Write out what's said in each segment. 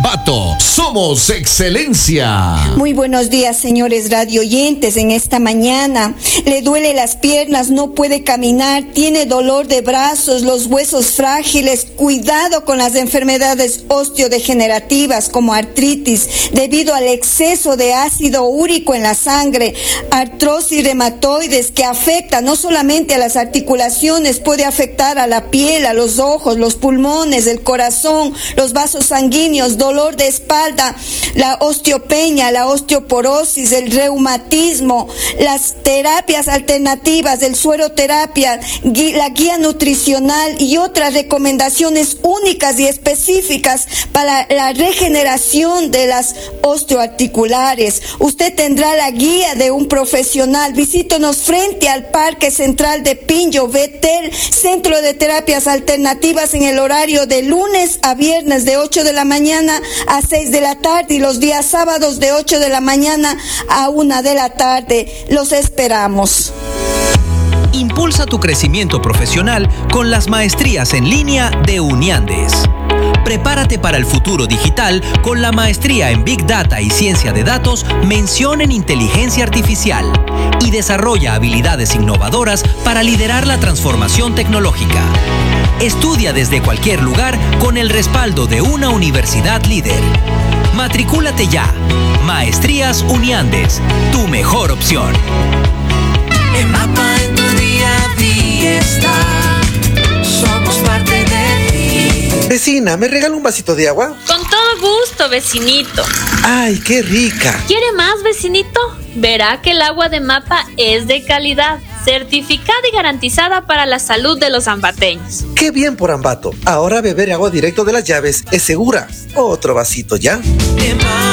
Ambato. Somos excelencia. Muy buenos días, señores radioyentes. En esta mañana le duele las piernas, no puede caminar, tiene dolor de brazos, los huesos frágiles. Cuidado con las enfermedades osteodegenerativas como artritis debido al exceso de ácido úrico en la sangre, artrosis reumatoides que afecta no solamente a las articulaciones, puede afectar a la piel, a los ojos, los pulmones, el corazón, los vasos sanguíneos, dolor de espalda, la osteopenia, la osteoporosis, el reumatismo, las terapias alternativas, el sueroterapia, la guía nutricional y otras recomendaciones únicas y específicas para la regeneración de las osteoarticulares. Usted tendrá la guía de un profesional. Visítenos frente al Parque Central de Pinjo, Betel, Centro de Terapias Alternativas, en el horario de lunes a viernes de 8 de la mañana a 6 de la tarde y los días sábados de 8 de la mañana a 1 de la tarde. Los esperamos. Impulsa tu crecimiento profesional con las maestrías en línea de Uniandes. Prepárate para el futuro digital con la maestría en Big Data y Ciencia de Datos, mención en Inteligencia Artificial, y desarrolla habilidades innovadoras para liderar la transformación tecnológica. Estudia desde cualquier lugar con el respaldo de una universidad líder. Matricúlate ya. Maestrías Uniandes, tu mejor opción. El mapa en tu día a día está. Somos parte de ti. Vecina, ¿me regala un vasito de agua? Con todo gusto, vecinito. ¡Ay, qué rica! ¿Quiere más, vecinito? Verá que el agua de Mapa es de calidad, certificada y garantizada para la salud de los ambateños. ¡Qué bien por Ambato! Ahora beber agua directo de las llaves es segura. Otro vasito ya. De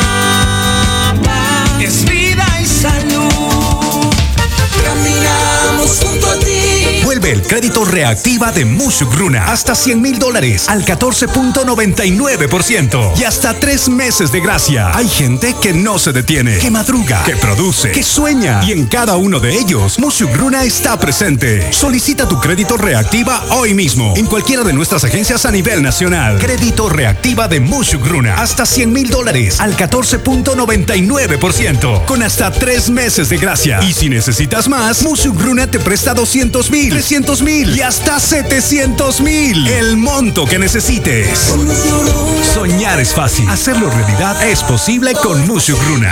Mapa es vida y salud. Caminamos junto a ti. Vuelve el crédito Reactiva de Mushugruna. Hasta $100,000 al 14.99% y hasta 3 meses de gracia. Hay gente que no se detiene, que madruga, que produce, que sueña. Y en cada uno de ellos, Mushugruna está presente. Solicita tu crédito Reactiva hoy mismo en cualquiera de nuestras agencias a nivel nacional. Crédito Reactiva de Mushugruna. Hasta $100,000 al 14.99% con hasta 3 meses de gracia. Y si necesitas más, Mushugruna te presta $200,000, $300,000 y hasta $700,000. El monto que necesites. Soñar es fácil. Hacerlo realidad es posible con Mushugruna.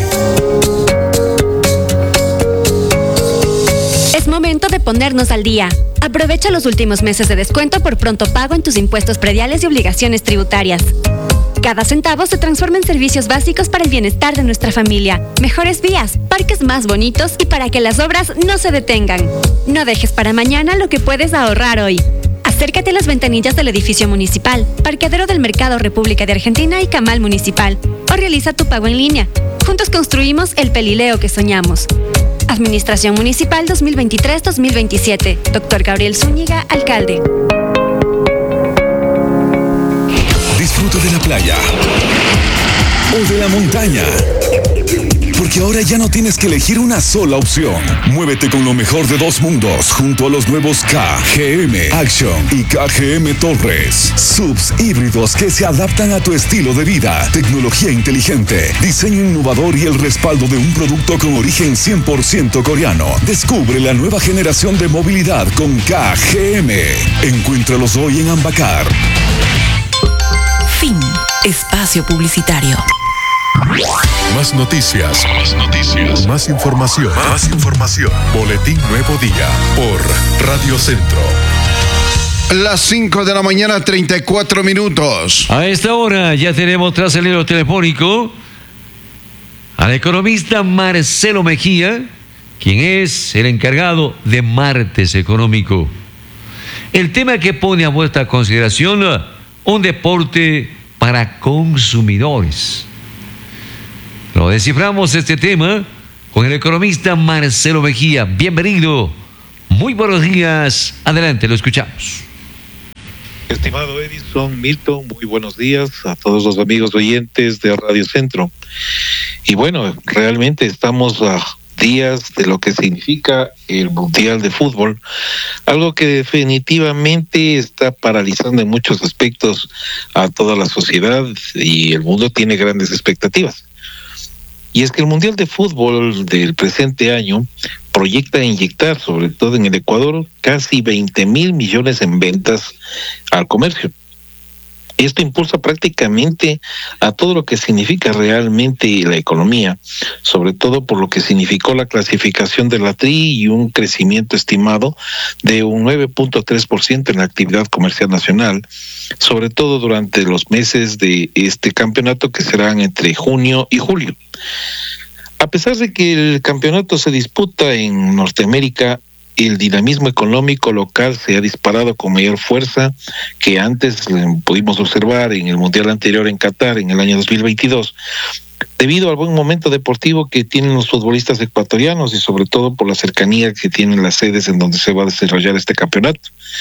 Es momento de ponernos al día. Aprovecha los últimos meses de descuento por pronto pago en tus impuestos prediales y obligaciones tributarias. Cada centavo se transforma en servicios básicos para el bienestar de nuestra familia, mejores vías, parques más bonitos y para que las obras no se detengan. No dejes para mañana lo que puedes ahorrar hoy. Acércate a las ventanillas del edificio municipal, parqueadero del Mercado República de Argentina y Camal Municipal, o realiza tu pago en línea. Juntos construimos el Pelileo que soñamos. Administración Municipal 2023-2027. Dr. Gabriel Zúñiga, alcalde. Disfruta de la playa o de la montaña, porque ahora ya no tienes que elegir una sola opción. Muévete con lo mejor de 2 mundos junto a los nuevos KGM Action y KGM Torres. Subs híbridos que se adaptan a tu estilo de vida. Tecnología inteligente, diseño innovador y el respaldo de un producto con origen 100% coreano. Descubre la nueva generación de movilidad con KGM. Encuéntralos hoy en Ambacar. Fin. Espacio publicitario. Más noticias. Más información. Boletín Nuevo Día por Radio Centro. Las 5 de la mañana, 34 minutos. A esta hora ya tenemos tras el hilo telefónico al economista Marcelo Mejía, quien es el encargado de Martes Económico. El tema que pone a vuestra consideración: un deporte para consumidores. Lo desciframos este tema con el economista Marcelo Mejía. Bienvenido. Muy buenos días. Adelante, lo escuchamos. Estimado Edison, Milton, muy buenos días a todos los amigos oyentes de Radio Centro. Y bueno, realmente estamos días de lo que significa el Mundial de Fútbol, algo que definitivamente está paralizando en muchos aspectos a toda la sociedad y el mundo tiene grandes expectativas. Y es que el Mundial de Fútbol del presente año proyecta inyectar, sobre todo en el Ecuador, casi 20,000 millones en ventas al comercio. Esto impulsa prácticamente a todo lo que significa realmente la economía, sobre todo por lo que significó la clasificación de la TRI y un crecimiento estimado de un 9.3% en la actividad comercial nacional, sobre todo durante los meses de este campeonato que serán entre junio y julio. A pesar de que el campeonato se disputa en Norteamérica, el dinamismo económico local se ha disparado con mayor fuerza que antes pudimos observar en el Mundial anterior en Qatar en el año 2022, debido al buen momento deportivo que tienen los futbolistas ecuatorianos y sobre todo por la cercanía que tienen las sedes en donde se va a desarrollar este campeonato.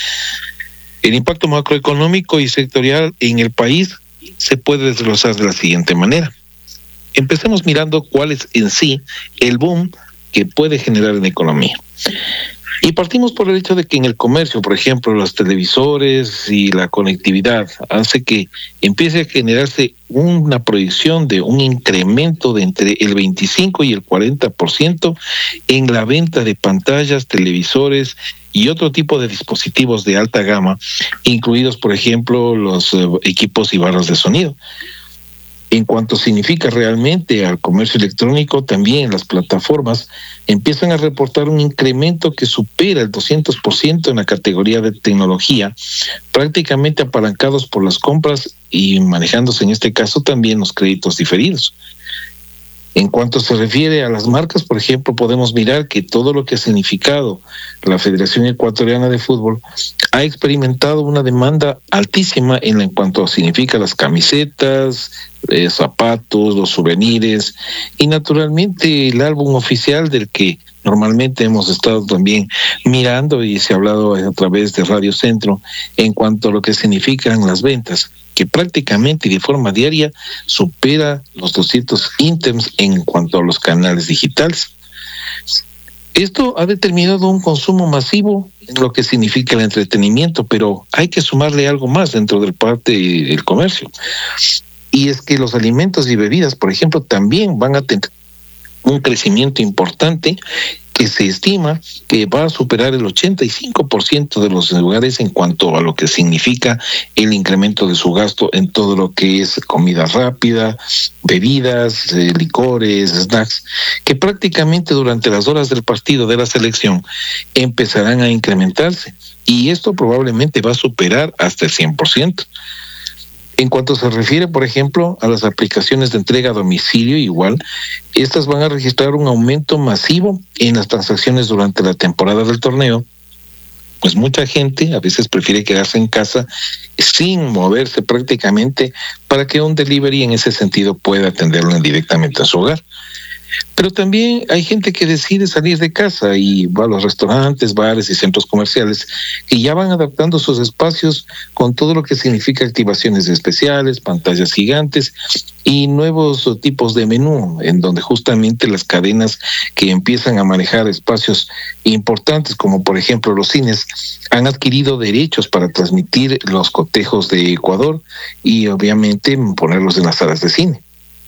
El impacto macroeconómico y sectorial en el país se puede desglosar de la siguiente manera. Empecemos mirando cuál es en sí el boom que puede generar en la economía. Y partimos por el hecho de que en el comercio, por ejemplo, los televisores y la conectividad hace que empiece a generarse una proyección de un incremento de entre el 25 y el 40% en la venta de pantallas, televisores y otro tipo de dispositivos de alta gama, incluidos, por ejemplo, los equipos y barras de sonido. En cuanto significa realmente al comercio electrónico, también las plataformas empiezan a reportar un incremento que supera el 200% en la categoría de tecnología, prácticamente apalancados por las compras y manejándose en este caso también los créditos diferidos. En cuanto se refiere a las marcas, por ejemplo, podemos mirar que todo lo que ha significado la Federación Ecuatoriana de Fútbol ha experimentado una demanda altísima en cuanto significa las camisetas, zapatos, los souvenirs y naturalmente el álbum oficial del que normalmente hemos estado también mirando y se ha hablado a través de Radio Centro en cuanto a lo que significan las ventas, que prácticamente y de forma diaria supera los 200 ítems en cuanto a los canales digitales. Esto ha determinado un consumo masivo en lo que significa el entretenimiento, pero hay que sumarle algo más dentro del parte del comercio. Y es que los alimentos y bebidas, por ejemplo, también van a tener un crecimiento importante que se estima que va a superar el 85% de los lugares en cuanto a lo que significa el incremento de su gasto en todo lo que es comida rápida, bebidas, licores, snacks, que prácticamente durante las horas del partido de la selección empezarán a incrementarse. Y esto probablemente va a superar hasta el 100%. En cuanto se refiere, por ejemplo, a las aplicaciones de entrega a domicilio, igual, estas van a registrar un aumento masivo en las transacciones durante la temporada del torneo, pues mucha gente a veces prefiere quedarse en casa sin moverse prácticamente para que un delivery en ese sentido pueda atenderlo directamente a su hogar. Pero también hay gente que decide salir de casa y va a los restaurantes, bares y centros comerciales que ya van adaptando sus espacios con todo lo que significa activaciones especiales, pantallas gigantes y nuevos tipos de menú, en donde justamente las cadenas que empiezan a manejar espacios importantes, como por ejemplo los cines, han adquirido derechos para transmitir los cotejos de Ecuador y obviamente ponerlos en las salas de cine.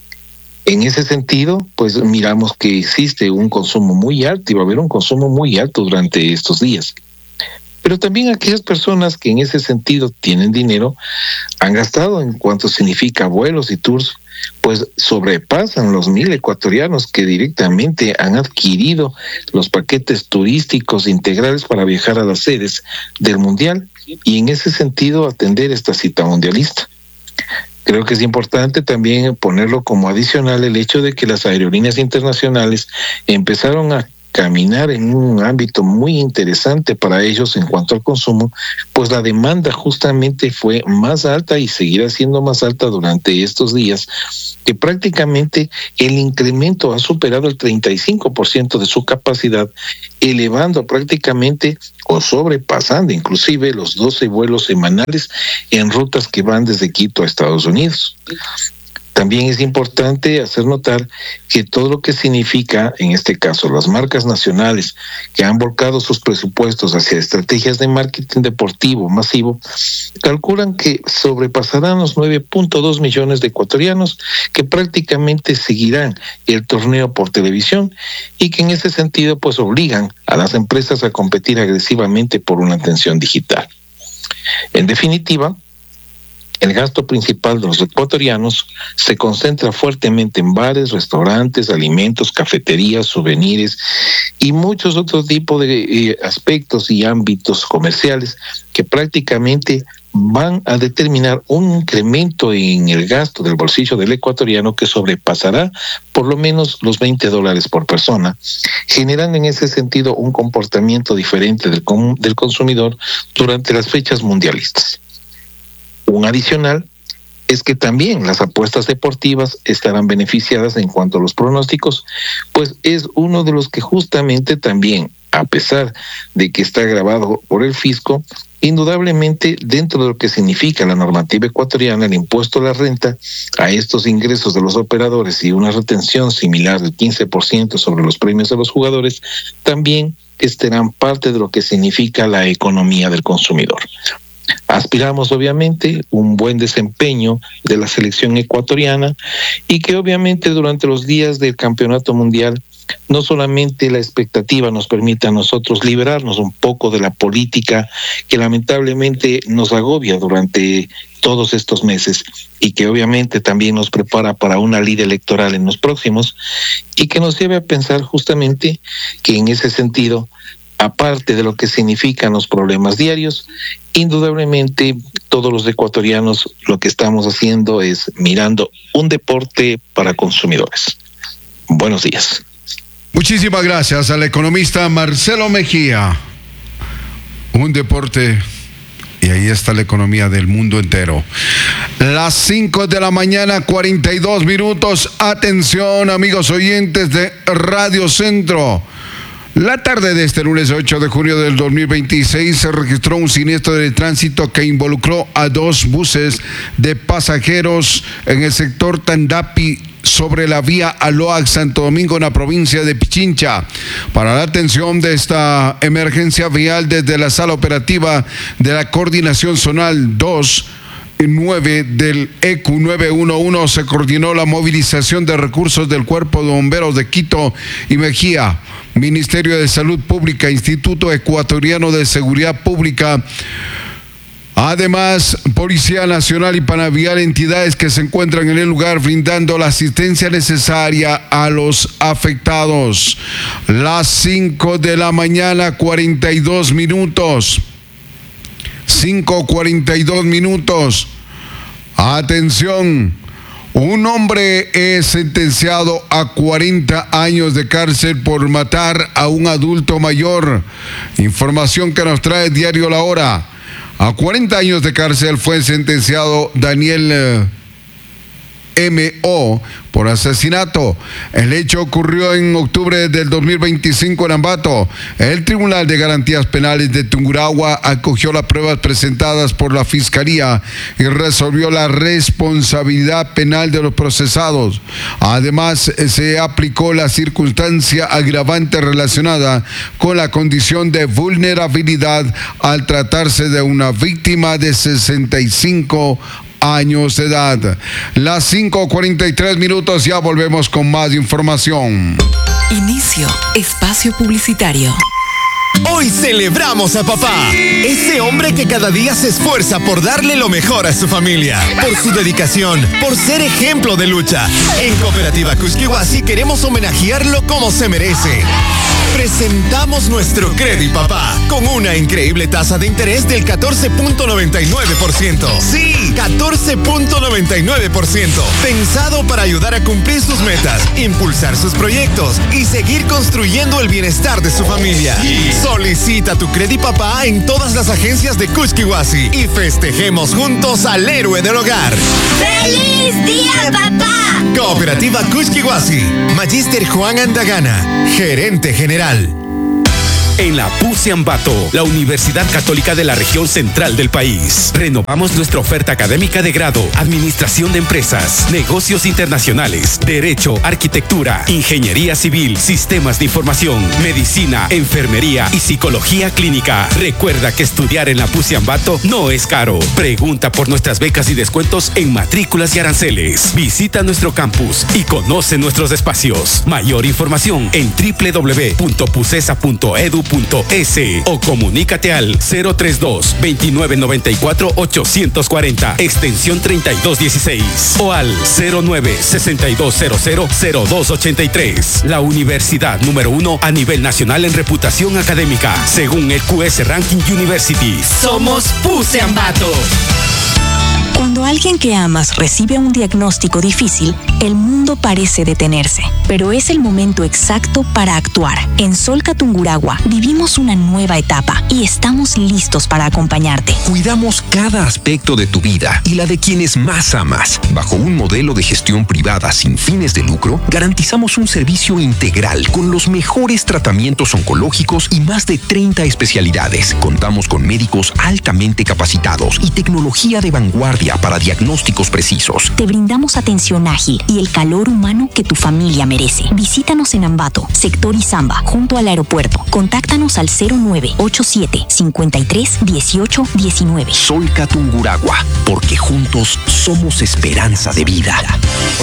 En ese sentido, pues miramos que existe un consumo muy alto y va a haber un consumo muy alto durante estos días. Pero también aquellas personas que en ese sentido tienen dinero han gastado en cuanto significa vuelos y tours, pues sobrepasan los 1,000 ecuatorianos que directamente han adquirido los paquetes turísticos integrales para viajar a las sedes del Mundial y en ese sentido atender esta cita mundialista. Creo que es importante también ponerlo como adicional el hecho de que las aerolíneas internacionales empezaron a caminar en un ámbito muy interesante para ellos en cuanto al consumo, pues la demanda justamente fue más alta y seguirá siendo más alta durante estos días, que prácticamente el incremento ha superado el 35% de su capacidad, elevando prácticamente o sobrepasando inclusive los 12 vuelos semanales en rutas que van desde Quito a Estados Unidos. También es importante hacer notar que todo lo que significa, en este caso, las marcas nacionales que han volcado sus presupuestos hacia estrategias de marketing deportivo masivo, calculan que sobrepasarán los 9.2 millones de ecuatorianos que prácticamente seguirán el torneo por televisión y que en ese sentido pues obligan a las empresas a competir agresivamente por una atención digital. En definitiva, el gasto principal de los ecuatorianos se concentra fuertemente en bares, restaurantes, alimentos, cafeterías, souvenirs y muchos otros tipos de aspectos y ámbitos comerciales que prácticamente van a determinar un incremento en el gasto del bolsillo del ecuatoriano que sobrepasará por lo menos los $20 por persona, generando en ese sentido un comportamiento diferente del consumidor durante las fechas mundialistas. Un adicional es que también las apuestas deportivas estarán beneficiadas en cuanto a los pronósticos, pues es uno de los que justamente también, a pesar de que está grabado por el fisco, indudablemente dentro de lo que significa la normativa ecuatoriana, el impuesto a la renta a estos ingresos de los operadores y una retención similar del 15% sobre los premios de los jugadores, también estarán parte de lo que significa la economía del consumidor. Aspiramos obviamente un buen desempeño de la selección ecuatoriana y que obviamente durante los días del campeonato mundial no solamente la expectativa nos permita a nosotros liberarnos un poco de la política que lamentablemente nos agobia durante todos estos meses y que obviamente también nos prepara para una lid electoral en los próximos y que nos lleve a pensar justamente que en ese sentido, aparte de lo que significan los problemas diarios, indudablemente todos los ecuatorianos lo que estamos haciendo es mirando un deporte para consumidores. Buenos días. Muchísimas gracias al economista Marcelo Mejía. Un deporte, y ahí está la economía del mundo entero. Las 5 de la mañana, 42 minutos. Atención, amigos oyentes de Radio Centro. La tarde de este lunes 8 de junio del 2026 se registró un siniestro de tránsito que involucró a 2 buses de pasajeros en el sector Tandapi sobre la vía Aloac-Santo Domingo en la provincia de Pichincha. Para la atención de esta emergencia vial desde la sala operativa de la Coordinación Zonal 9 del EQ 911 se coordinó la movilización de recursos del Cuerpo de Bomberos de Quito y Mejía, Ministerio de Salud Pública, Instituto Ecuatoriano de Seguridad Pública, además Policía Nacional y Panavial, entidades que se encuentran en el lugar brindando la asistencia necesaria a los afectados. Las 5 de la mañana, 42 minutos. 5:42 minutos. Atención, un hombre es sentenciado a 40 años de cárcel por matar a un adulto mayor. Información que nos trae Diario La Hora. A 40 años de cárcel fue sentenciado Daniel M.O. por asesinato. El hecho ocurrió en octubre del 2025 en Ambato. El Tribunal de Garantías Penales de Tungurahua acogió las pruebas presentadas por la Fiscalía y resolvió la responsabilidad penal de los procesados. Además, se aplicó la circunstancia agravante relacionada con la condición de vulnerabilidad al tratarse de una víctima de 65 años de edad. Las 5:43 minutos, ya volvemos con más información. Inicio espacio publicitario. Hoy celebramos a papá, ese hombre que cada día se esfuerza por darle lo mejor a su familia, por su dedicación, por ser ejemplo de lucha. En Cooperativa Cusquihuasi queremos homenajearlo como se merece. Presentamos nuestro Credit Papá con una increíble tasa de interés del 14.99%. Sí, 14.99%. Pensado para ayudar a cumplir sus metas, impulsar sus proyectos y seguir construyendo el bienestar de su familia. Solicita tu Credit Papá en todas las agencias de Cusquihuasi y festejemos juntos al héroe del hogar. ¡Feliz día, papá! Cooperativa Cusquihuasi. Magíster Juan Andagana, gerente general. en la PUSE Ambato, la Universidad Católica de la región central del país. Renovamos nuestra oferta académica de grado, Administración de Empresas, Negocios Internacionales, Derecho, Arquitectura, Ingeniería Civil, Sistemas de Información, Medicina, Enfermería y Psicología Clínica. Recuerda que estudiar en la PUSE Ambato no es caro. Pregunta por nuestras becas y descuentos en matrículas y aranceles. Visita nuestro campus y conoce nuestros espacios. Mayor información en www.pusesa.edu.es o comunícate al 032-2994-840, extensión 3216 o al 09-6200-0283. La universidad número 1 a nivel nacional en reputación académica, según el QS Ranking University. Somos PUSE Ambato. Cuando alguien que amas recibe un diagnóstico difícil, el mundo parece detenerse, pero es el momento exacto para actuar. En Solca Tungurahua vivimos una nueva etapa y estamos listos para acompañarte. Cuidamos cada aspecto de tu vida y la de quienes más amas. Bajo un modelo de gestión privada sin fines de lucro, garantizamos un servicio integral con los mejores tratamientos oncológicos y más de 30 especialidades. Contamos con médicos altamente capacitados y tecnología de vanguardia para diagnósticos precisos. Te brindamos atención ágil y el calor humano que tu familia merece. Visítanos en Ambato, sector Izamba, junto al aeropuerto. Contáctanos al 0987-53-18-19. Solca Tungurahua, porque juntos somos esperanza de vida.